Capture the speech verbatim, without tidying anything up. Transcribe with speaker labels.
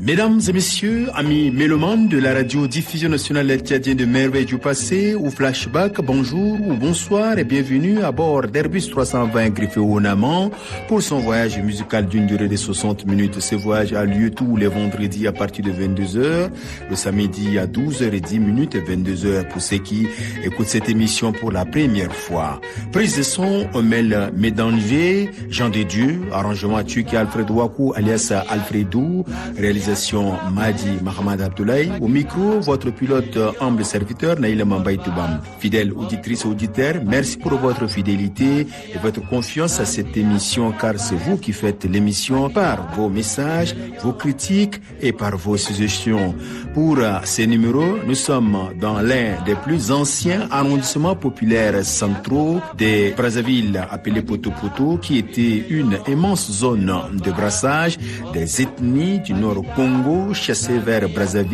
Speaker 1: Mesdames et messieurs, amis mélomanes de la radio diffusion nationale tchadienne de Merveilles du passé ou Flashback, bonjour ou bonsoir et bienvenue à bord d'Airbus trois cent vingt griffé au Naman pour son voyage musical d'une durée de soixante minutes. Ce voyage a lieu tous les vendredis à partir de vingt-deux heures, le samedi à douze heures dix et vingt-deux heures pour ceux qui écoutent cette émission pour la première fois. Prise de son, Omel Médanger, Jean de Dieu, arrangement Tuki Alfred Wakou alias Alfredou, réalisation Madi Mahamad Abdoulaye. Au micro, votre pilote humble serviteur Naïla Mambaï Toubam. Fidèles auditrices et auditeurs, merci pour votre fidélité et votre confiance à cette émission car c'est vous qui faites l'émission par vos messages, vos critiques et par vos suggestions. Pour ces numéros, nous sommes dans l'un des plus anciens arrondissements populaires centraux de Brazzaville, appelé Poto-Poto, qui était une immense zone de brassage des ethnies du Nord Congo chassées vers Brazzaville.